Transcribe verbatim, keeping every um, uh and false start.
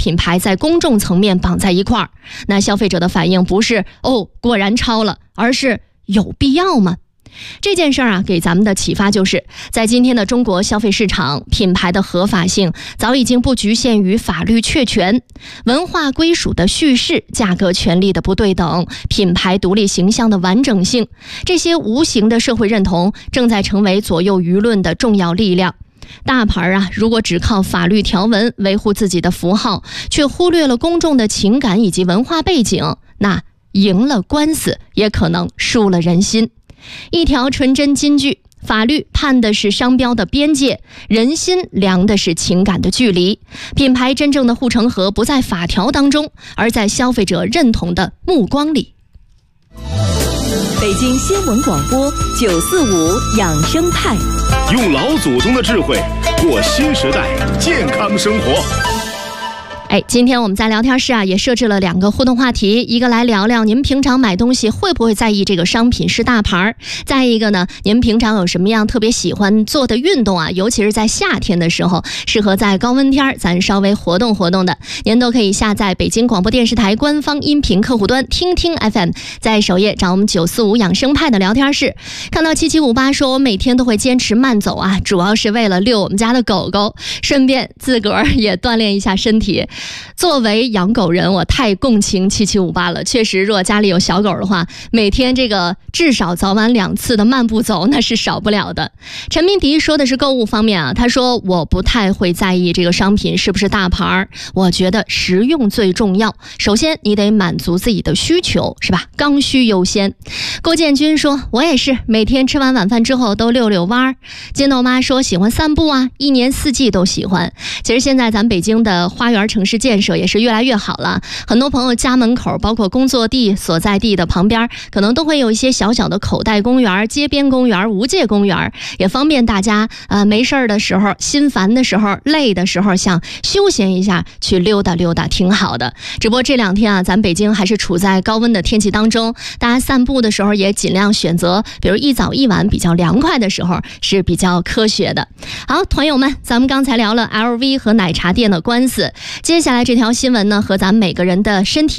品牌在公众层面绑在一块儿。那消费者的反应不是哦果然超了，而是有必要吗？这件事儿啊，给咱们的启发就是，在今天的中国消费市场，品牌的合法性早已经不局限于法律确权、文化归属的叙事、价格权利的不对等、品牌独立形象的完整性，这些无形的社会认同正在成为左右舆论的重要力量。大牌啊，如果只靠法律条文维护自己的符号，却忽略了公众的情感以及文化背景，那赢了官司也可能输了人心。一条纯真金句，法律判的是商标的边界，人心量的是情感的距离。品牌真正的护城河不在法条当中，而在消费者认同的目光里。 北京新闻广播九四五养生派， 用老祖宗的智慧过新时代健康生活。 哎，今天我们在聊天室啊也设置了两个互动话题，一个来聊聊您平常买东西会不会在意这个商品是大牌，再一个呢，您平常有什么样特别喜欢做的运动啊，尤其是在夏天的时候，适合在高温天咱稍微活动活动的，您都可以下载北京广播电视台官方音频客户端听听 F M， 在首页找我们九四五养生派的聊天室。看到七七五八说，我每天都会坚持慢走啊，主要是为了遛我们家的狗狗，顺便自个儿也锻炼一下身体。作为养狗人，我太共情七七五八了。确实，如果家里有小狗的话，每天这个至少早晚两次的慢步走，那是少不了的。陈明迪说的是购物方面啊，他说我不太会在意这个商品是不是大牌，我觉得实用最重要。首先，你得满足自己的需求，是吧？刚需优先。郭建军说，我也是，每天吃完晚饭之后都遛遛弯。金豆妈说，喜欢散步啊，一年四季都喜欢。其实现在咱北京的花园城市建设也是越来越好了，很多朋友家门口包括工作地所在地的旁边可能都会有一些小小的口袋公园、街边公园、无界公园，也方便大家呃没事的时候、心烦的时候、累的时候想休闲一下去溜达溜达，挺好的。只不过这两天啊，咱北京还是处在高温的天气当中，大家散步的时候也尽量选择比如一早一晚比较凉快的时候，是比较科学的。好，团友们，咱们刚才聊了 L V 和奶茶店的官司，接下来这条新闻呢，和咱们每个人的身体